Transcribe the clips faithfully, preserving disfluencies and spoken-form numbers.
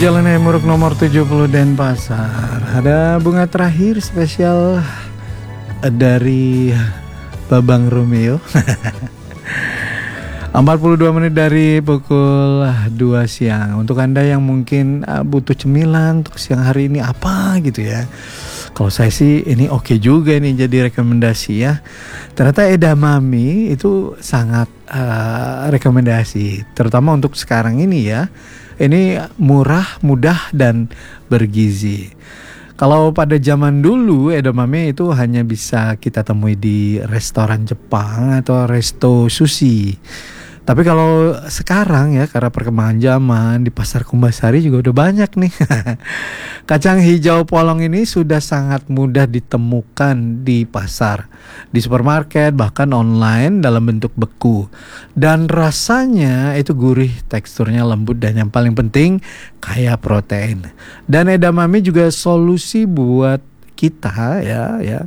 Jalan Emuruk nomor tujuh puluh Denpasar. Ada bunga terakhir spesial dari Babang Romeo. empat puluh dua menit dari pukul dua siang. Untuk Anda yang mungkin uh, butuh cemilan untuk siang hari ini apa gitu ya. Kalau saya sih ini oke okay juga nih jadi rekomendasi ya. Ternyata edamame itu sangat uh, rekomendasi, terutama untuk sekarang ini ya. Ini murah, mudah, dan bergizi. Kalau pada zaman dulu edamame itu hanya bisa kita temui di restoran Jepang atau resto sushi. Tapi kalau sekarang ya, karena perkembangan zaman, di pasar Kumbasari juga udah banyak nih. Kacang hijau polong ini sudah sangat mudah ditemukan di pasar, di supermarket, bahkan online dalam bentuk beku. Dan rasanya itu gurih, teksturnya lembut, dan yang paling penting kaya protein. Dan edamame juga solusi buat kita ya ya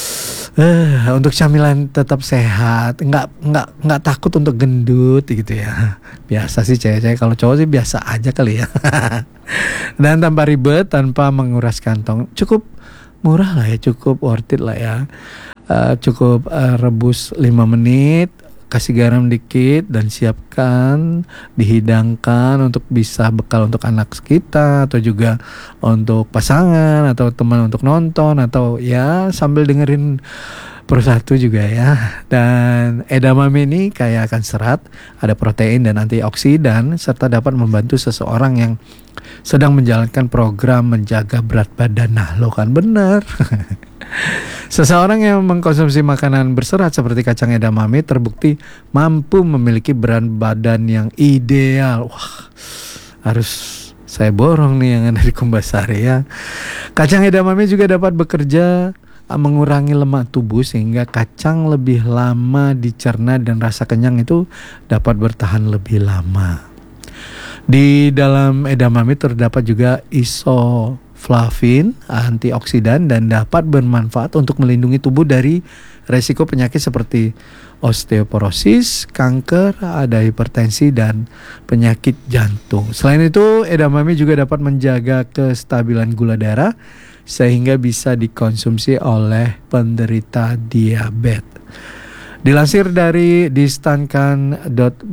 uh, untuk camilan tetap sehat, nggak nggak nggak takut untuk gendut gitu ya. Biasa sih cewek-cewek, kalau cowok sih biasa aja kali ya. Dan tanpa ribet, tanpa menguras kantong, cukup murah lah ya, cukup worth it lah ya. Uh, cukup uh, rebus lima menit, kasih garam dikit, dan siapkan, dihidangkan untuk bisa bekal untuk anak kita, atau juga untuk pasangan, atau teman untuk nonton, atau ya sambil dengerin persatu juga ya. Dan edamame ini kaya akan serat, ada protein dan antioksidan, serta dapat membantu seseorang yang sedang menjalankan program menjaga berat badan. Nah lo kan bener. Seseorang yang mengkonsumsi makanan berserat seperti kacang edamame terbukti mampu memiliki berat badan yang ideal. Wah, harus saya borong nih yang ada di Kumbasari ya. Kacang edamame juga dapat bekerja mengurangi lemak tubuh sehingga kacang lebih lama dicerna dan rasa kenyang itu dapat bertahan lebih lama. Di dalam edamame terdapat juga isoflavin, antioksidan, dan dapat bermanfaat untuk melindungi tubuh dari resiko penyakit seperti osteoporosis, kanker, ada hipertensi, dan penyakit jantung. Selain itu, edamame juga dapat menjaga kestabilan gula darah sehingga bisa dikonsumsi oleh penderita diabetes. Dilansir dari distankan dot